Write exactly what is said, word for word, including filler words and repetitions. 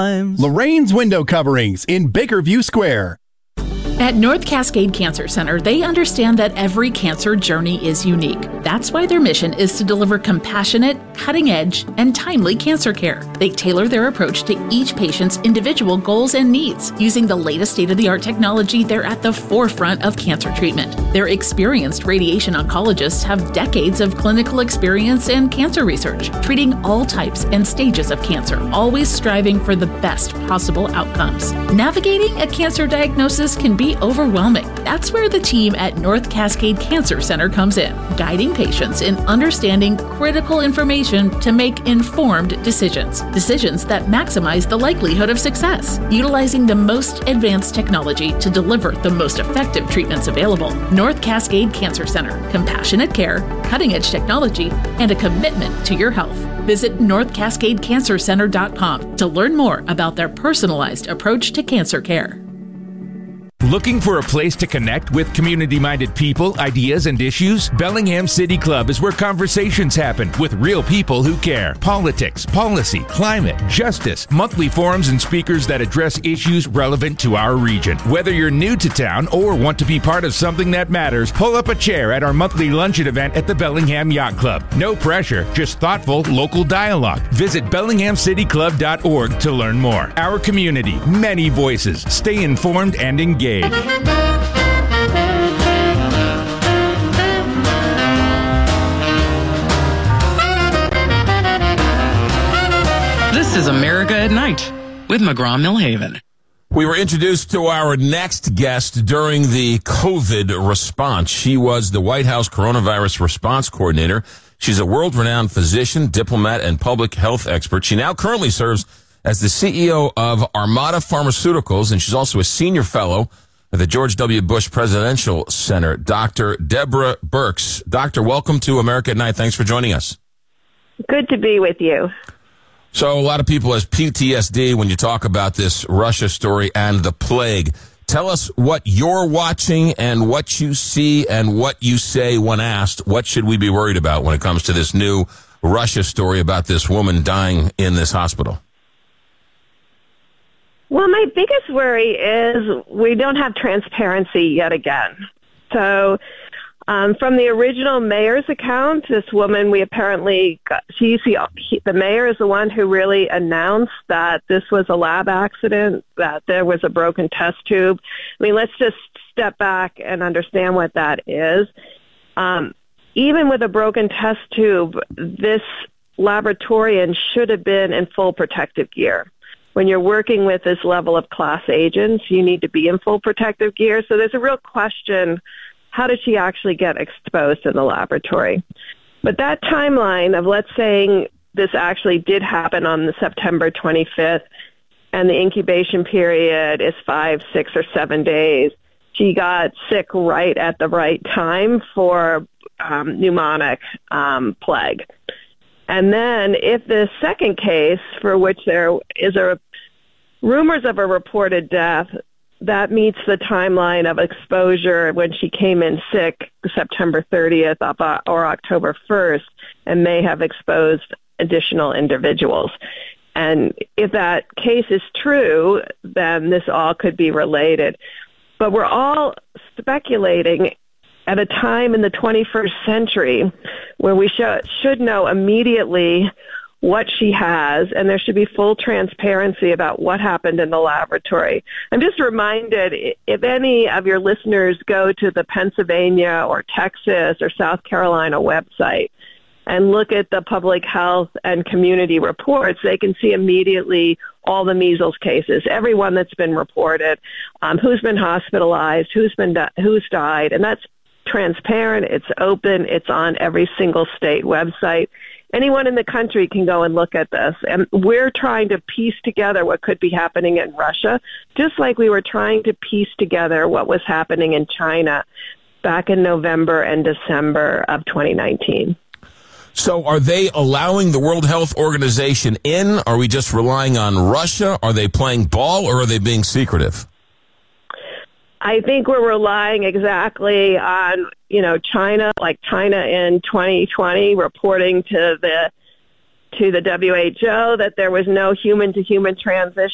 times. Lorraine's Window Coverings in Bakerview Square. At North Cascade Cancer Center, they understand that every cancer journey is unique. That's why their mission is to deliver compassionate, cutting-edge, and timely cancer care. They tailor their approach to each patient's individual goals and needs. Using the latest state-of-the-art technology, they're at the forefront of cancer treatment. Their experienced radiation oncologists have decades of clinical experience and cancer research, treating all types and stages of cancer, always striving for the best possible outcomes. Navigating a cancer diagnosis can be overwhelming. That's where the team at North Cascade Cancer Center comes in, guiding patients in understanding critical information to make informed decisions. Decisions that maximize the likelihood of success, utilizing the most advanced technology to deliver the most effective treatments available. North Cascade Cancer Center. Compassionate care, cutting-edge technology, and a commitment to your health. Visit north cascade cancer center dot com to learn more about their personalized approach to cancer care. Looking for a place to connect with community-minded people, ideas, and issues? Bellingham City Club is where conversations happen with real people who care. Politics, policy, climate, justice, monthly forums and speakers that address issues relevant to our region. Whether you're new to town or want to be part of something that matters, pull up a chair at our monthly luncheon event at the Bellingham Yacht Club. No pressure, just thoughtful local dialogue. Visit bellingham city club dot org to learn more. Our community, many voices. Stay informed and engaged. This is America at Night with McGraw-Millhaven. We were introduced to our next guest during the COVID response. She was the White House Coronavirus Response Coordinator. She's a world-renowned physician, diplomat, and public health expert. She now currently serves as the C E O of Armata Pharmaceuticals, and she's also a senior fellow at the George W. Bush Presidential Center. Doctor Deborah Birx. Doctor, welcome to America at Night. Thanks for joining us. Good to be with you. So a lot of people has P T S D when you talk about this Russia story and the plague. Tell us what you're watching and what you see and what you say when asked. What should we be worried about when it comes to this new Russia story about this woman dying in this hospital? Well, my biggest worry is we don't have transparency yet again. So um, from the original mayor's account, this woman, we apparently got, she's the, the mayor is the one who really announced that this was a lab accident, that there was a broken test tube. I mean, let's just step back and understand what that is. Um, even with a broken test tube, this laboratorian should have been in full protective gear. When you're working with this level of class agents, you need to be in full protective gear. So there's a real question, how did she actually get exposed in the laboratory? But that timeline of, let's say this actually did happen on the September twenty-fifth, and the incubation period is five, six, or seven days. She got sick right at the right time for um, pneumonic um, plague. And then if the second case, for which there is a rumors of a reported death, that meets the timeline of exposure when she came in sick September thirtieth or October first and may have exposed additional individuals. And if that case is true, then this all could be related. But we're all speculating at a time in the twenty-first century where we should, should know immediately what she has, and there should be full transparency about what happened in the laboratory. I'm just reminded, if any of your listeners go to the Pennsylvania or Texas or South Carolina website and look at the public health and community reports, they can see immediately all the measles cases, everyone that's been reported, um, who's been hospitalized, who's been di- who's died, and that's transparent, it's open, it's on every single state website. Anyone in the country can go and look at this. And we're trying to piece together what could be happening in Russia, just like we were trying to piece together what was happening in China back in November and December of twenty nineteen. So are they allowing the World Health Organization in? Are we just relying on Russia? Are they playing ball, or are they being secretive? I think we're relying exactly on, you know, China, like China in twenty twenty reporting to the to the W H O that there was no human-to-human transition